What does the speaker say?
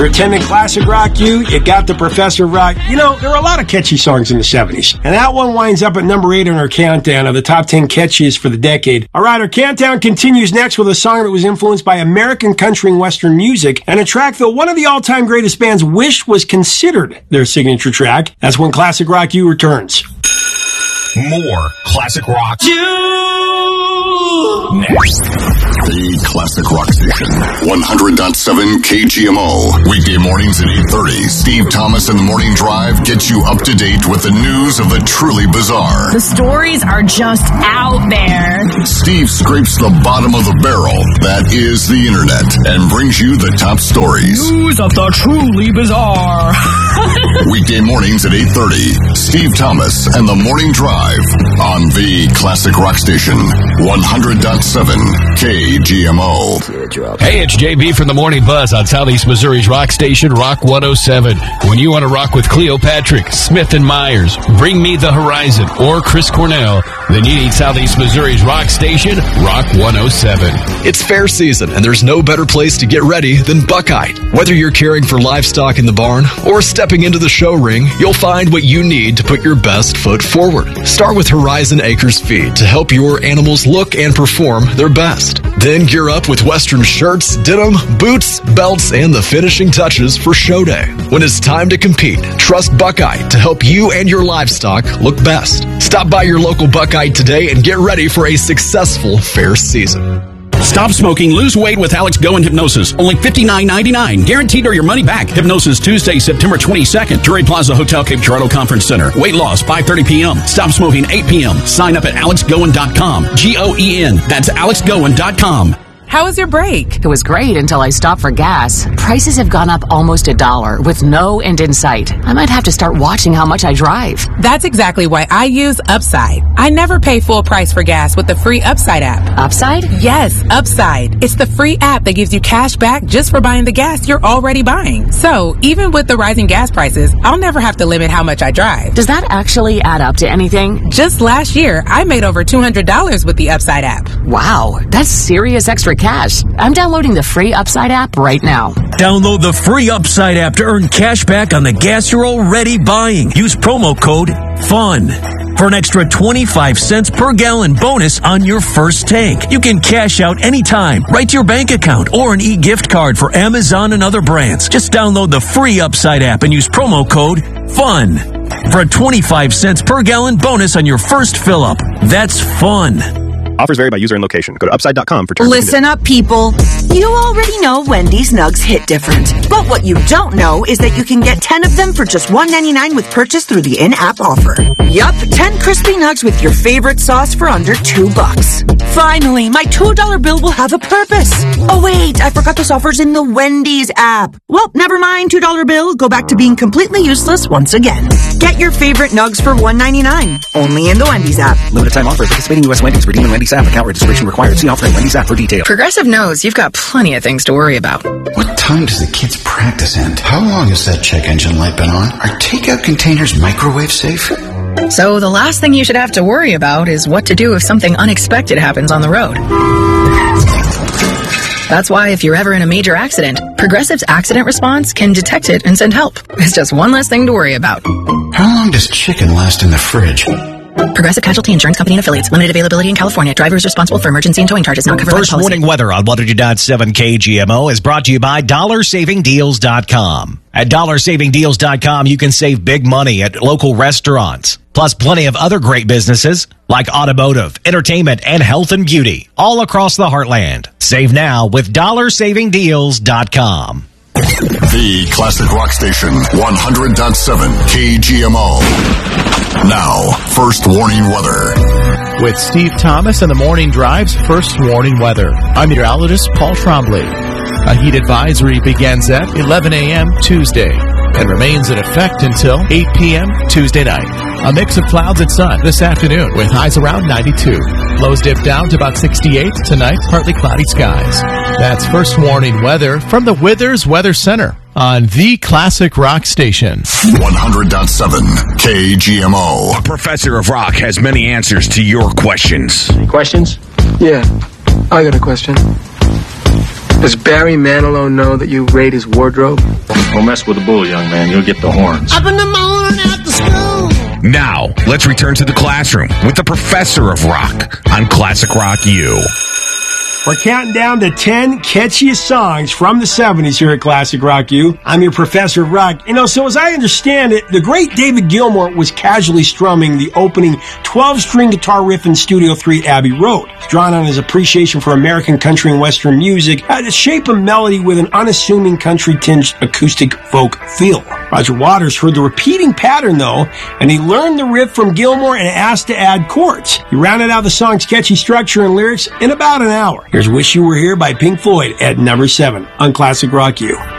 You're attending Classic Rock U, you got the Professor of Rock. You know, there are a lot of catchy songs in the 70s. And that one winds up at number 8 on our countdown of the top 10 catchiest for the decade. All right, our countdown continues next with a song that was influenced by American country and western music, and a track that one of the all-time greatest bands wished was considered their signature track. That's when Classic Rock U returns. More Classic Rock. Next. The Classic Rock Station, 100.7 KGMO. Weekday mornings at 8:30. Steve Thomas and the Morning Drive gets you up to date with the news of the truly bizarre. The stories are just out there. Steve scrapes the bottom of the barrel, that is the internet, and brings you the top stories. News of the truly bizarre. Weekday mornings at 8:30. Steve Thomas and the Morning Drive on the Classic Rock Station, 100.7 KGMO. Hey, it's JB from the Morning Buzz on Southeast Missouri's rock station, Rock 107. When you want to rock with Cleopatra, Smith & Myers, Bring Me the Horizon, or Chris Cornell, then you need Southeast Missouri's rock station, Rock 107. It's fair season, and there's no better place to get ready than Buckeye. Whether you're caring for livestock in the barn or stepping into the show ring, you'll find what you need to put your best foot forward. Start with Horizon Acres Feed to help your animals look and perform their best. Then gear up with Western shirts, denim, boots, belts, and the finishing touches for show day. When it's time to compete, trust Buckeye to help you and your livestock look best. Stop by your local Buckeye today and get ready for a successful fair season. Stop smoking, lose weight with Alex Goen Hypnosis. Only $59.99. Guaranteed or your money back. Hypnosis Tuesday, September 22nd. Drury Plaza Hotel, Cape Girardeau Conference Center. Weight loss, 5:30 p.m. Stop smoking, 8 p.m. Sign up at alexgoen.com. Goen. That's alexgoen.com. How was your break? It was great until I stopped for gas. Prices have gone up almost $1 with no end in sight. I might have to start watching how much I drive. That's exactly why I use Upside. I never pay full price for gas with the free Upside app. Upside? Yes, Upside. It's the free app that gives you cash back just for buying the gas you're already buying. So, even with the rising gas prices, I'll never have to limit how much I drive. Does that actually add up to anything? Just last year, I made over $200 with the Upside app. Wow, that's serious extra cash. I'm downloading the free Upside app right now. Download the free Upside app to earn cash back on the gas you're already buying. Use promo code FUN for an extra 25 cents per gallon bonus on your first tank. You can cash out anytime, right to your bank account, or an e-gift card for Amazon and other brands. Just download the free Upside app and use promo code FUN for a 25 cents per gallon bonus on your first fill-up. That's fun. Offers vary by user and location. Go to upside.com for terms and conditions. Listen up, people. You already know Wendy's Nugs hit different. But what you don't know is that you can get 10 of them for just $1.99 with purchase through the in-app offer. Yup, 10 crispy nugs with your favorite sauce for under $2. Finally, my $2 bill will have a purpose. Oh wait, I forgot this offer's in the Wendy's app. Well, never mind, $2 bill. Go back to being completely useless once again. Get your favorite nugs for $1.99. Only in the Wendy's app. Limited time offer. Participating U.S. Wendy's. Redeem in Wendy's app. Account registration required. See offer in Wendy's app for details. Progressive knows you've got plenty of things to worry about. What time does the kids' practice end? How long has that check engine light been on? Are takeout containers microwave safe? So the last thing you should have to worry about is what to do if something unexpected happens on the road. That's why if you're ever in a major accident, Progressive's accident response can detect it and send help. It's just one less thing to worry about. How long does chicken last in the fridge? Progressive Casualty Insurance Company and Affiliates. Limited availability in California. Driver is responsible for emergency and towing charges not covered by policy. First morning weather on 100.7 KGMO is brought to you by DollarSavingDeals.com. At DollarSavingDeals.com, you can save big money at local restaurants, plus plenty of other great businesses like automotive, entertainment, and health and beauty all across the heartland. Save now with DollarSavingDeals.com. The Classic Rock Station, 100.7 KGMO. Now, first warning weather. With Steve Thomas and the Morning Drive's first warning weather. I'm meteorologist Paul Trombley. A heat advisory begins at 11 a.m. Tuesday and remains in effect until 8 p.m. Tuesday night. A mix of clouds and sun this afternoon with highs around 92. Lows dip down to about 68 tonight, partly cloudy skies. That's first warning weather from the Withers Weather Center on the Classic Rock Station. 100.7 KGMO. A professor of rock has many answers to your questions. Questions? Yeah, I got a question. Does Barry Manilow know that you raid his wardrobe? Don't mess with the bull, young man. You'll get the horns. Up in the morning at the school. Now, let's return to the classroom with the Professor of Rock on Classic Rock U. We're counting down to 10 catchiest songs from the 70s here at Classic Rock U. I'm your Professor of Rock. So as I understand it, the great David Gilmour was casually strumming the opening 12-string guitar riff in Studio 3 at Abbey Road. Drawn on his appreciation for American country and western music, had to shape a melody with an unassuming country-tinged acoustic folk feel. Roger Waters heard the repeating pattern, though, and he learned the riff from Gilmour and asked to add chords. He rounded out the song's catchy structure and lyrics in about an hour. Here's Wish You Were Here by Pink Floyd at number 7 on Classic Rock U.